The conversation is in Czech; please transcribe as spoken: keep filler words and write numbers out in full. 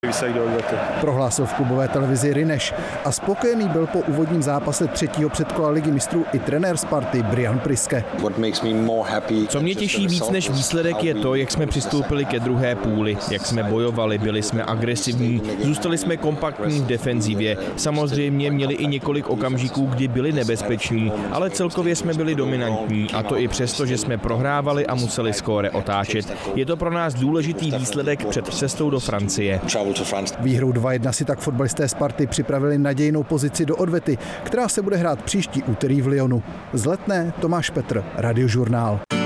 Prohlásil v klubové televizi Rineš a spokojený byl po úvodním zápase třetího předkola ligy mistrů i trenér Sparty Brian Priske. Co mě těší víc než výsledek je to, jak jsme přistoupili ke druhé půli, jak jsme bojovali, byli jsme agresivní, zůstali jsme kompaktní v defenzivě. Samozřejmě měli i několik okamžiků, kdy byli nebezpeční, ale celkově jsme byli dominantní a to i přesto, že jsme prohrávali a museli skóre otáčet. Je to pro nás důležitý výsledek před cestou do Francie. Výhrou dva jedna si tak fotbalisté Sparty připravili nadějnou pozici do odvety, která se bude hrát příští úterý v Lyonu. Z Letné Tomáš Petr, Radiožurnál.